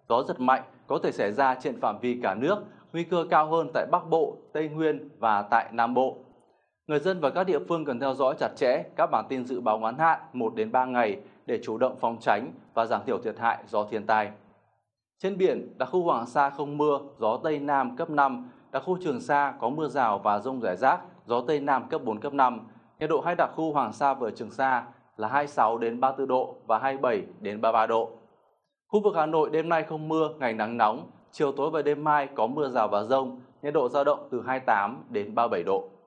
gió giật mạnh có thể xảy ra trên phạm vi cả nước, nguy cơ cao hơn tại Bắc Bộ, Tây Nguyên và tại Nam Bộ. Người dân và các địa phương cần theo dõi chặt chẽ các bản tin dự báo ngắn hạn 1 đến 3 ngày để chủ động phòng tránh và giảm thiểu thiệt hại do thiên tai. Trên biển, đặc khu Hoàng Sa không mưa, gió Tây Nam cấp 5, đặc khu Trường Sa có mưa rào và dông rải rác, gió Tây Nam cấp 4 cấp 5. Nhiệt độ hai đặc khu Hoàng Sa và Trường Sa là 26 đến 34 độ và 27 đến 33 độ. Khu vực Hà Nội đêm nay không mưa, ngày nắng nóng, chiều tối và đêm mai có mưa rào và dông, nhiệt độ dao động từ 28 đến 37 độ.